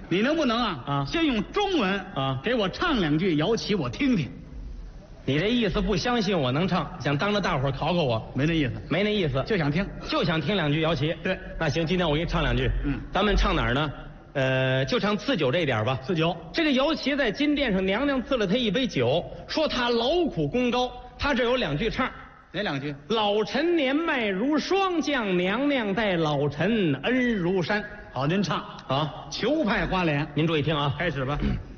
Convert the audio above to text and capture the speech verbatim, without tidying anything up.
你能不能啊啊先用中文啊给我唱两句摇旗，我听听。 你这意思不相信我能唱，想当着大伙儿考考我？ 没那意思， 没那意思， 就想听。 就想听两句摇旗。 对， 那行，今天我给你唱两句。 嗯， 咱们唱哪儿呢？呃，就唱赐酒这一点吧。 四九， 这个摇旗在金殿上，娘娘赐了他一杯酒，说他劳苦功高。他这有两句唱。 哪两句？ 老臣年迈如霜降，娘娘待老臣恩如山。 好，您唱啊， 裘派花脸， 您注意听啊， 开始吧。